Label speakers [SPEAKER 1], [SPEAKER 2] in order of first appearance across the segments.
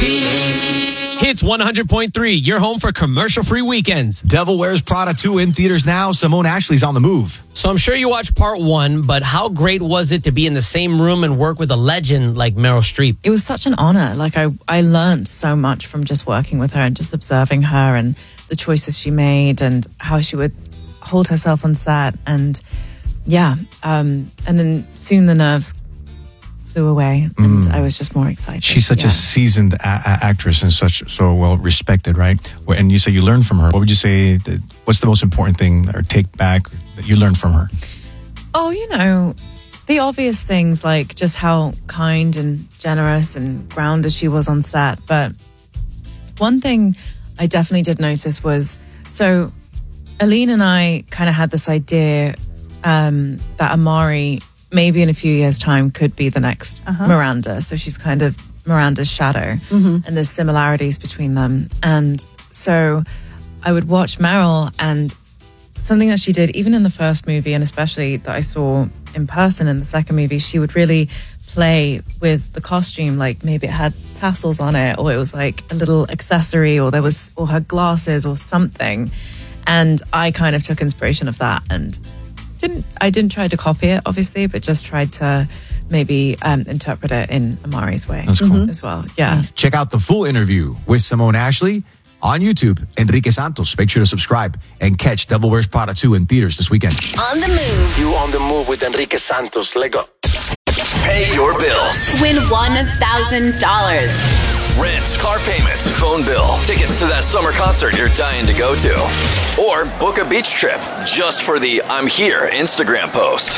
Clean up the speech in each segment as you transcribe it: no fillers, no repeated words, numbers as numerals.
[SPEAKER 1] Hits 100.3, your home for commercial-free weekends.
[SPEAKER 2] Devil Wears Prada 2 in theaters now. Simone Ashley's on the move.
[SPEAKER 1] So I'm sure you watched part 1, but how great was it to be in the same room and work with a legend like Meryl Streep?
[SPEAKER 3] It was such an honor. Like I learned so much from just working with her and just observing her and the choices she made and how she would hold herself on set. And and then soon the nerves flew away and I was just more excited.
[SPEAKER 2] She's such a seasoned actress and so well respected, right? And you say you learned from her. What would you say, what's the most important thing or take back that you learned from her?
[SPEAKER 3] Oh, the obvious things like just how kind and generous and grounded she was on set. But one thing I definitely did notice was, so Aline and I kind of had this idea that Amari maybe in a few years' time could be the next Miranda. So she's kind of Miranda's shadow and there's similarities between them. And so I would watch Meryl, and something that she did even in the first movie and especially that I saw in person in the second movie, she would really play with the costume. Like maybe it had tassels on it, or it was like a little accessory, or or her glasses or something. And I kind of took inspiration of that and I didn't try to copy it, obviously, but just tried to maybe interpret it in Amari's way.
[SPEAKER 2] That's cool.
[SPEAKER 3] As well. Yeah.
[SPEAKER 2] Check out the full interview with Simone Ashley on YouTube. Enrique Santos. Make sure to subscribe and catch Devil Wears Prada 2 in theaters this weekend.
[SPEAKER 4] On the move.
[SPEAKER 5] You on the move with Enrique Santos. Let go. Pay your bills.
[SPEAKER 4] Win $1,000.
[SPEAKER 5] Rent, car payments, phone bill, tickets to that summer concert you're dying to go to. Or book a beach trip just for the I'm here Instagram post.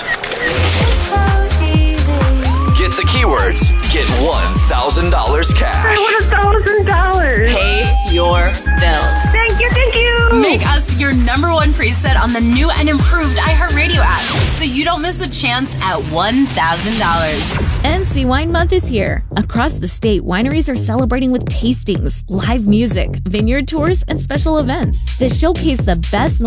[SPEAKER 5] Get the keywords. Get $1,000 cash.
[SPEAKER 6] I want $1,000.
[SPEAKER 4] Pay your bills.
[SPEAKER 6] Thank you.
[SPEAKER 4] Make us your #1 preset on the new and improved iHeartRadio app so you don't miss a chance at $1,000.
[SPEAKER 7] NC Wine Month is here. Across the state, wineries are celebrating with tastings, live music, vineyard tours, and special events that showcase the best